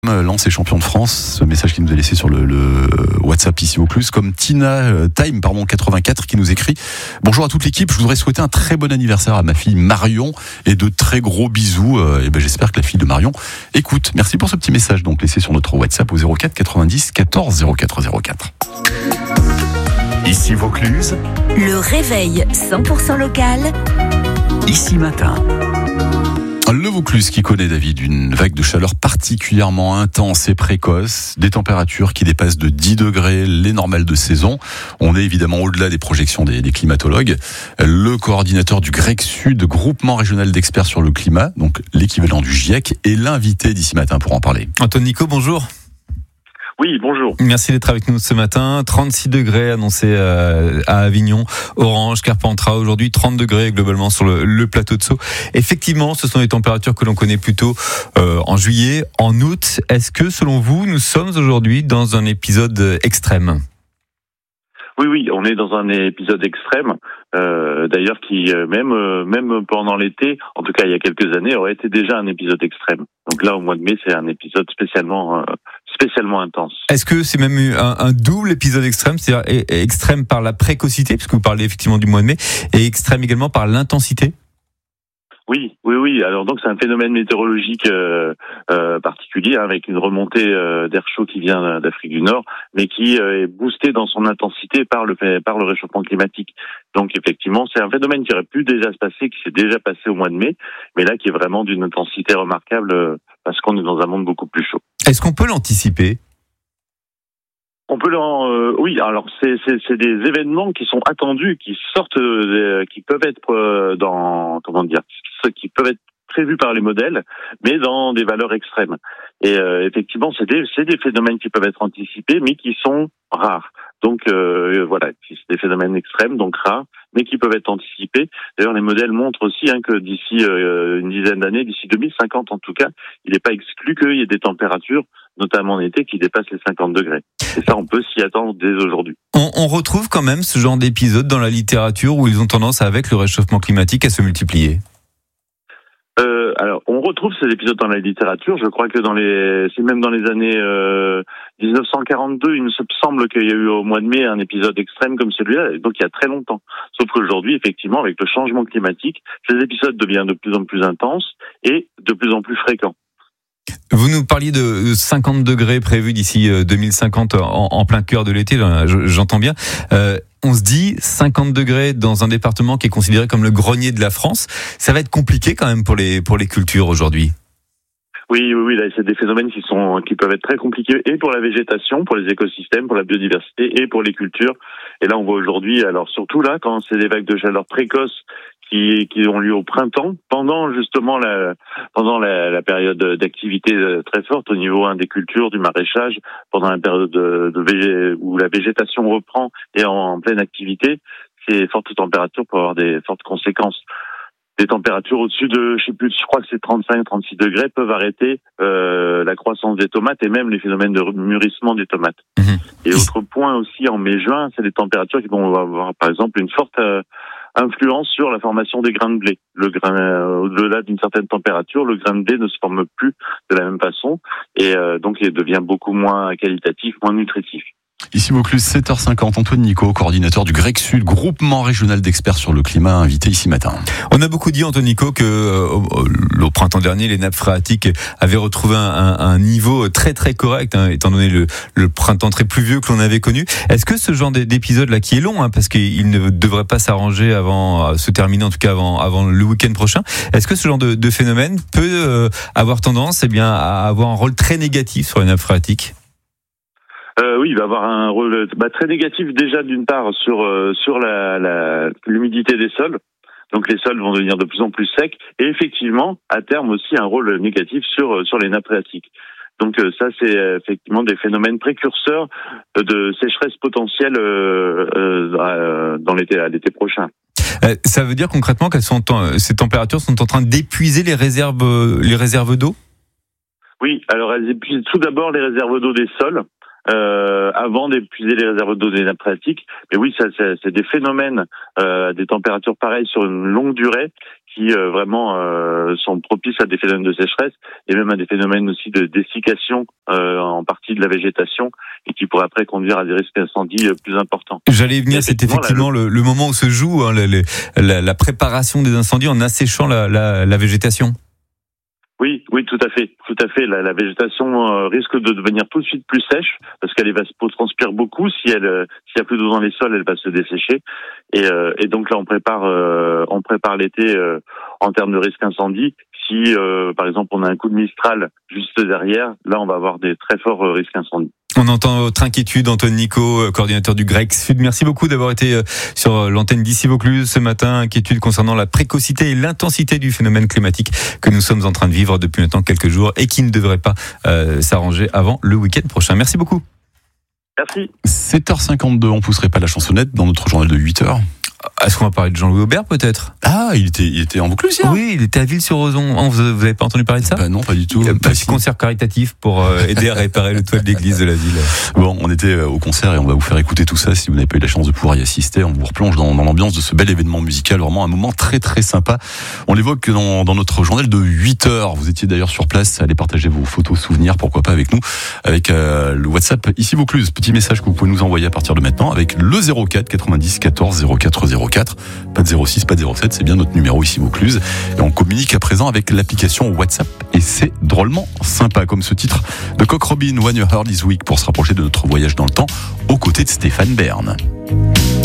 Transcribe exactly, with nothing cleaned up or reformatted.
Lens est champion de France, ce message qu'il nous a laissé sur le, le WhatsApp ici au Clus, comme Tina euh, Time pardon quatre-vingt-quatre qui nous écrit: bonjour à toute l'équipe, je voudrais souhaiter un très bon anniversaire à ma fille Marion et de très gros bisous. Euh, et ben j'espère que la fille de Marion écoute. Merci pour ce petit message donc laissé sur notre WhatsApp au zéro quatre quatre-vingt-dix quatorze zéro quatre zéro quatre. Ici Vaucluse, le réveil cent pour cent local. Ici Matin. Le Vaucluse qui connaît, David, une vague de chaleur particulièrement intense et précoce, des températures qui dépassent de dix degrés les normales de saison. On est évidemment au-delà des projections des, des climatologues. Le coordinateur du GREC Sud, groupement régional d'experts sur le climat, donc l'équivalent du GIEC, est l'invité d'ici matin pour en parler. Antoine Nico, bonjour. Oui, bonjour. Merci d'être avec nous ce matin. trente-six degrés annoncés à Avignon, Orange, Carpentras. Aujourd'hui, trente degrés globalement sur le, le plateau de Sceaux. Effectivement, ce sont des températures que l'on connaît plutôt euh, en juillet, en août. Est-ce que, selon vous, nous sommes aujourd'hui dans un épisode extrême ? Oui, oui, on est dans un épisode extrême, euh, d'ailleurs qui, euh, même euh, même pendant l'été, en tout cas il y a quelques années, aurait été déjà un épisode extrême. Donc là, au mois de mai, c'est un épisode spécialement euh, spécialement intense. Est-ce que c'est même un, un double épisode extrême, c'est-à-dire extrême par la précocité, puisque vous parlez effectivement du mois de mai, et extrême également par l'intensité ? Oui, oui, oui. Alors donc c'est un phénomène météorologique euh, euh, particulier hein, avec une remontée euh, d'air chaud qui vient d'Afrique du Nord, mais qui euh, est boosté dans son intensité par le par le réchauffement climatique. Donc effectivement, c'est un phénomène qui aurait pu déjà se passer, qui s'est déjà passé au mois de mai, mais là qui est vraiment d'une intensité remarquable euh, parce qu'on est dans un monde beaucoup plus chaud. Est-ce qu'on peut l'anticiper ? On peut l'en, euh, oui. Alors c'est, c'est c'est des événements qui sont attendus, qui sortent, euh, qui peuvent être euh, dans comment dire, qui peuvent être prévus par les modèles, mais dans des valeurs extrêmes. Et euh, effectivement, c'est des c'est des phénomènes qui peuvent être anticipés, mais qui sont rares. Donc euh, voilà, c'est des phénomènes extrêmes, donc rares, mais qui peuvent être anticipés. D'ailleurs, les modèles montrent aussi hein, que d'ici euh, une dizaine d'années, d'ici deux mille cinquante en tout cas, il n'est pas exclu qu'il y ait des températures, notamment en été, qui dépassent les cinquante degrés. Et ça, on peut s'y attendre dès aujourd'hui. On, on retrouve quand même ce genre d'épisodes dans la littérature où ils ont tendance, avec le réchauffement climatique, à se multiplier. Euh, alors, on retrouve ces épisodes dans la littérature. Je crois que dans les, c'est même dans les années euh, dix-neuf cent quarante-deux, il me semble qu'il y a eu au mois de mai un épisode extrême comme celui-là, donc il y a très longtemps. Sauf qu'aujourd'hui, effectivement, avec le changement climatique, ces épisodes deviennent de plus en plus intenses et de plus en plus fréquents. Vous nous parliez de cinquante degrés prévus d'ici deux mille cinquante en, en plein cœur de l'été, j'entends bien. Euh, on se dit cinquante degrés dans un département qui est considéré comme le grenier de la France, ça va être compliqué quand même pour les pour les cultures aujourd'hui. Oui, oui, oui, là, c'est des phénomènes qui sont, qui peuvent être très compliqués et pour la végétation, pour les écosystèmes, pour la biodiversité et pour les cultures. Et là, on voit aujourd'hui, alors surtout là, quand c'est des vagues de chaleur précoces qui, qui ont lieu au printemps, pendant justement la, pendant la, la période d'activité très forte au niveau hein, des cultures, du maraîchage, pendant la période de, de végé, où la végétation reprend et en, en pleine activité, ces fortes températures peuvent avoir des fortes conséquences. Des températures au-dessus de, je sais plus, je crois que c'est trente-cinq, trente-six degrés peuvent arrêter euh, la croissance des tomates et même les phénomènes de mûrissement des tomates. Mmh. Et autre point aussi en mai-juin, c'est des températures qui vont avoir, par exemple, une forte euh, influence sur la formation des grains de blé. Le grain, euh, au-delà d'une certaine température, le grain de blé ne se forme plus de la même façon et euh, donc il devient beaucoup moins qualitatif, moins nutritif. Ici Vaucluse, sept heures cinquante, Antoine Nico, coordinateur du GREC Sud, groupement régional d'experts sur le climat, invité ici matin. On a beaucoup dit, Antoine Nico, que euh, au, au printemps dernier, les nappes phréatiques avaient retrouvé un, un, un niveau très très correct, hein, étant donné le, le printemps très pluvieux que l'on avait connu. Est-ce que ce genre d'épisode-là, qui est long, hein, parce qu'il ne devrait pas s'arranger avant, se terminer en tout cas avant, avant le week-end prochain, est-ce que ce genre de, de phénomène peut euh, avoir tendance eh bien, à avoir un rôle très négatif sur les nappes phréatiques ? Euh, oui, il va avoir un rôle bah, très négatif déjà d'une part sur euh, sur la, la l'humidité des sols. Donc les sols vont devenir de plus en plus secs et effectivement à terme aussi un rôle négatif sur sur les nappes phréatiques. Donc euh, ça c'est euh, effectivement des phénomènes précurseurs de sécheresse potentielle euh, euh, dans l'été à l'été prochain. Euh, ça veut dire concrètement qu'elles sont ces températures sont en train d'épuiser les réserves les réserves d'eau ? Oui, alors elles épuisent tout d'abord les réserves d'eau des sols. Euh, avant d'épuiser les réserves d'eau des nappes phréatiques. Mais oui, ça, c'est, c'est des phénomènes, euh, des températures pareilles sur une longue durée qui euh, vraiment euh, sont propices à des phénomènes de sécheresse et même à des phénomènes aussi de dessiccation euh, en partie de la végétation et qui pourraient après conduire à des risques d'incendie euh, plus importants. J'allais y venir, c'est effectivement là, le, le moment où se joue hein, la, la, la préparation des incendies en asséchant la, la, la végétation. Oui, oui, tout à fait, tout à fait. La, la végétation euh, risque de devenir tout de suite plus sèche parce qu'elle va se transpire beaucoup. Si elle, euh, s'il y a plus d'eau dans les sols, elle va se dessécher. Et, euh, et donc là, on prépare, euh, on prépare l'été euh, en termes de risque incendie. Si, euh, par exemple, on a un coup de Mistral juste derrière, là, on va avoir des très forts euh, risques incendie. On entend votre inquiétude, Antoine Nico, coordinateur du GREC Sud. Merci beaucoup d'avoir été sur l'antenne d'Ici Vaucluse ce matin. Inquiétude concernant la précocité et l'intensité du phénomène climatique que nous sommes en train de vivre depuis maintenant quelques jours et qui ne devrait pas euh, s'arranger avant le week-end prochain. Merci beaucoup. Merci. sept heures cinquante-deux, on pousserait pas la chansonnette dans notre journal de huit heures. Est-ce qu'on va parler de Jean-Louis Aubert peut-être ? Ah, il était, il était en Vaucluse hier. Oui, il était à Ville-sur-Ozon. Oh, vous n'avez pas entendu parler de ça ? Bah non, pas du tout. Un Bah, petit si. concert caritatif pour euh, aider à réparer le toit de l'église de la ville. Bon, on était au concert et on va vous faire écouter tout ça si vous n'avez pas eu la chance de pouvoir y assister. On vous replonge dans, dans l'ambiance de ce bel événement musical, vraiment un moment très très sympa. On l'évoque dans, dans notre journal de huit heures. Vous étiez d'ailleurs sur place, allez partager vos photos, souvenirs, pourquoi pas avec nous, avec euh, le WhatsApp Ici Vaucluse. Petit message que vous pouvez nous envoyer à partir de maintenant avec le zéro quatre quatre-vingt-dix quatorze zéro quatre zéro quatre. Pas de zéro six, pas de zéro sept, c'est bien notre numéro Ici Vaucluse. Et on communique à présent avec l'application WhatsApp et c'est drôlement sympa comme ce titre de Cock Robin, When You Heard This Week, pour se rapprocher de notre voyage dans le temps aux côtés de Stéphane Bern.